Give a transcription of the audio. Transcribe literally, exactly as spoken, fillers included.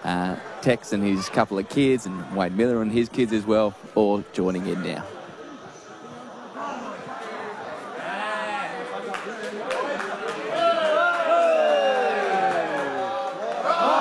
Uh, Tex and his couple of kids, and Wade Miller and his kids as well, all joining in now.